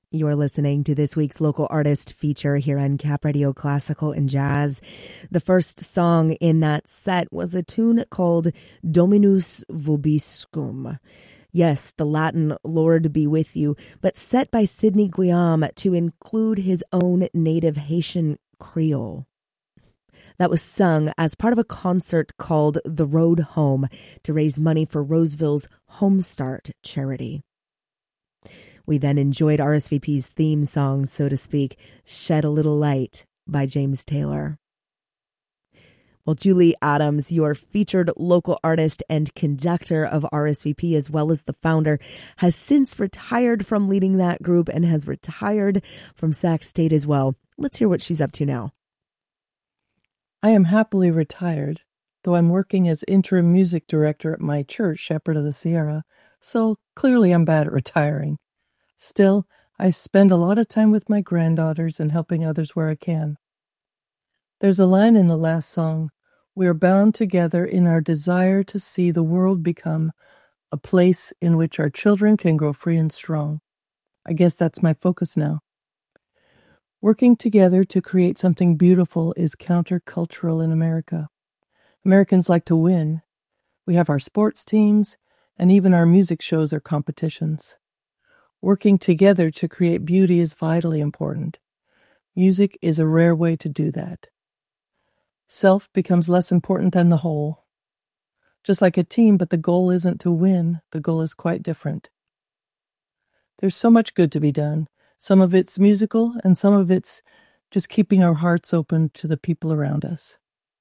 You're listening to this week's local artist feature here on Cap Radio Classical and Jazz. The first song in that set was a tune called Dominus Vobiscum. Yes, the Latin Lord be with you, but set by Sidney Guillaume to include his own native Haitian Creole. That was sung as part of a concert called The Road Home to raise money for Roseville's Homestart charity. We then enjoyed RSVP's theme song, so to speak, Shed a Little Light by James Taylor. Well, Julie Adams, your featured local artist and conductor of RSVP, as well as the founder, has since retired from leading that group and has retired from Sac State as well. Let's hear what she's up to now. I am happily retired, though I'm working as interim music director at my church, Shepherd of the Sierra, so clearly I'm bad at retiring. Still, I spend a lot of time with my granddaughters and helping others where I can. There's a line in the last song, "We are bound together in our desire to see the world become a place in which our children can grow free and strong." I guess that's my focus now. Working together to create something beautiful is countercultural in America. Americans like to win. We have our sports teams, and even our music shows are competitions. Working together to create beauty is vitally important. Music is a rare way to do that. Self becomes less important than the whole. Just like a team, but the goal isn't to win. The goal is quite different. There's so much good to be done. Some of it's musical, and some of it's just keeping our hearts open to the people around us.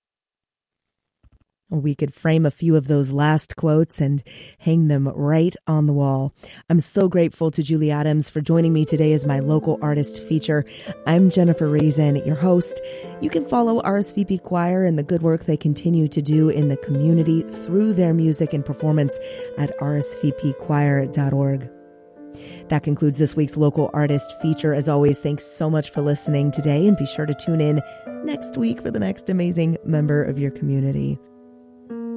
We could frame a few of those last quotes and hang them right on the wall. I'm so grateful to Julie Adams for joining me today as my local artist feature. I'm Jennifer Reason, your host. You can follow RSVP Choir and the good work they continue to do in the community through their music and performance at rsvpchoir.org. That concludes this week's local artist feature. As always, thanks so much for listening today, and be sure to tune in next week for the next amazing member of your community.